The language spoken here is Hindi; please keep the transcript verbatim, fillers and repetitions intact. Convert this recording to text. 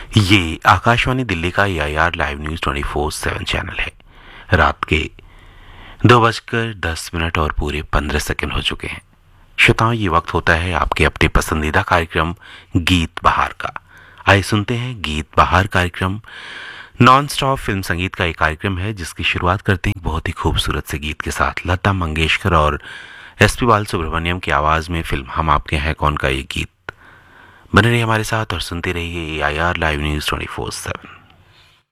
ये आकाशवाणी दिल्ली का ए I R live news twenty four seven channel है। रात के दो बजकर दस मिनट और पूरे पंद्रह सेकंड हो चुके हैं। श्रोताओं, ये वक्त होता है आपके अपने पसंदीदा कार्यक्रम गीत बहार का। आइए सुनते हैं गीत बहार कार्यक्रम। नॉन स्टॉप फिल्म संगीत का एक कार्यक्रम है जिसकी शुरुआत करते हैं बहुत ही खूबसूरत से गीत के साथ। लता मंगेशकर और एस पी बालसुब्रमण्यम की आवाज़ में फिल्म हम आपके हैं कौन का ये गीत। बने रहिए हमारे साथ और सुनते रहिए ए I R live news twenty four seven.